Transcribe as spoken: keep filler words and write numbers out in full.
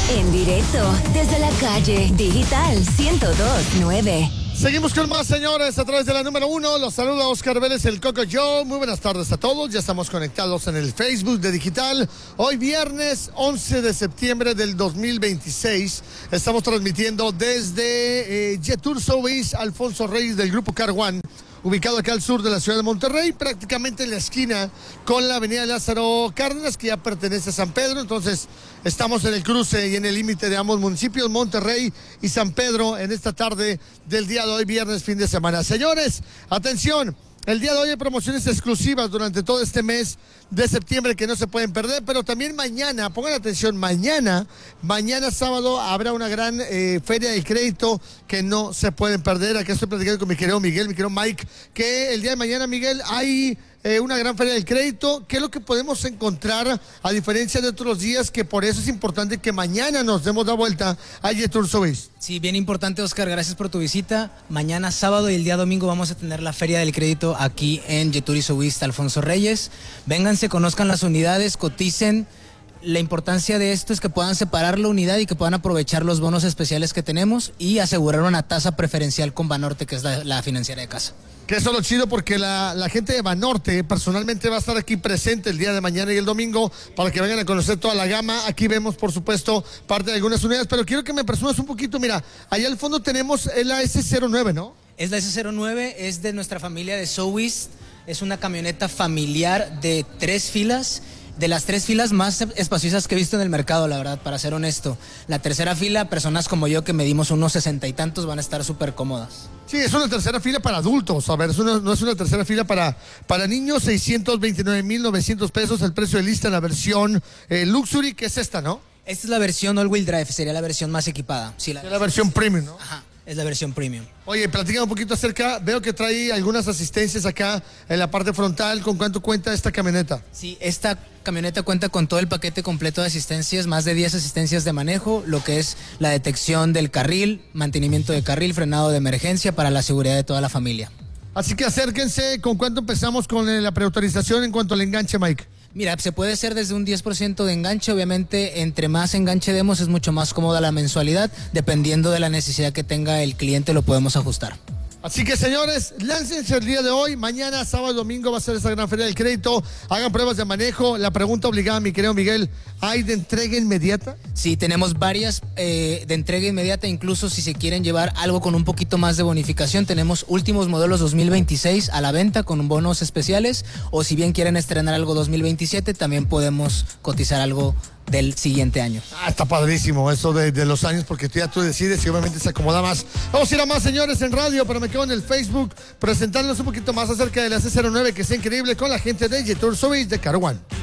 En directo, desde la calle Digital ciento dos punto nueve. Seguimos con más, señores, a través de la número uno. Los saluda Oscar Vélez, el Coco Joe. Muy buenas tardes a todos. Ya estamos conectados en el Facebook de Digital. Hoy viernes once de septiembre del dos mil veintiséis. Estamos transmitiendo desde eh, Jetour Sobeys Alfonso Reyes del Grupo Car One, ubicado acá al sur de la ciudad de Monterrey, prácticamente en la esquina con la avenida Lázaro Cárdenas, que ya pertenece a San Pedro. Entonces estamos en el cruce y en el límite de ambos municipios, Monterrey y San Pedro, en esta tarde del día de hoy, viernes, fin de semana. Señores, atención, el día de hoy hay promociones exclusivas durante todo este mes de septiembre que no se pueden perder, pero también mañana, pongan atención, mañana, mañana sábado habrá una gran eh, feria de crédito que no se pueden perder. Aquí estoy platicando con mi querido Miguel, mi querido Mike, que el día de mañana, Miguel, hay eh, una gran feria del crédito. ¿Qué es lo que podemos encontrar a diferencia de otros días? Que por eso es importante que mañana nos demos la vuelta a Jetour Sobeys. Sí, bien importante, Oscar, gracias por tu visita. Mañana sábado y el día domingo vamos a tener la feria del crédito aquí en Jetour Sobeys Alfonso Reyes. Vénganse, conozcan las unidades, coticen. La importancia de esto es que puedan separar la unidad y que puedan aprovechar los bonos especiales que tenemos y asegurar una tasa preferencial con Banorte, que es la, la financiera de casa. Que eso es lo chido, porque la, la gente de Banorte personalmente va a estar aquí presente el día de mañana y el domingo para que vengan a conocer toda la gama. Aquí vemos, por supuesto, parte de algunas unidades, pero quiero que me presumas un poquito. Mira, allá al fondo tenemos la S cero nueve, ¿no? Es la S cero nueve, es de nuestra familia de Sobeys. Es una camioneta familiar de tres filas, de las tres filas más espaciosas que he visto en el mercado, la verdad, para ser honesto. La tercera fila, personas como yo que medimos unos sesenta y tantos van a estar súper cómodas. Sí, es una tercera fila para adultos. A ver, es una, no es una tercera fila para, para niños. Seiscientos veintinueve mil novecientos pesos el precio de lista en la versión eh, Luxury, que es esta, ¿no? Esta es la versión All-Wheel Drive, sería la versión más equipada. Sí, la, es la versión Premium, ¿no? Ajá. Es la versión premium. Oye, platícame un poquito acerca, veo que trae algunas asistencias acá en la parte frontal. ¿Con cuánto cuenta esta camioneta? Sí, esta camioneta cuenta con todo el paquete completo de asistencias, más de diez asistencias de manejo, lo que es la detección del carril, mantenimiento de carril, frenado de emergencia para la seguridad de toda la familia. Así que acérquense. ¿Con cuánto empezamos con la preautorización en cuanto al enganche, Mike? Mira, se puede hacer desde un diez por ciento de enganche. Obviamente, entre más enganche demos, es mucho más cómoda la mensualidad. Dependiendo de la necesidad que tenga el cliente, lo podemos ajustar. Así que, señores, láncense el día de hoy. Mañana, sábado, domingo va a ser esa gran feria del crédito. Hagan pruebas de manejo. La pregunta obligada, mi querido Miguel, ¿hay de entrega inmediata? Sí, tenemos varias eh, de entrega inmediata. Incluso si se quieren llevar algo con un poquito más de bonificación, tenemos últimos modelos dos mil veintiséis a la venta con bonos especiales. O si bien quieren estrenar algo dos mil veintisiete, también podemos cotizar algo del siguiente año. Ah, está padrísimo eso de, de los años, porque tú ya tú decides y obviamente se acomoda más. Vamos a ir a más, señores, en radio, pero me quedo en el Facebook presentándoles un poquito más acerca de la S cero nueve, que es increíble, con la gente de Jetour Sobeys de Car One.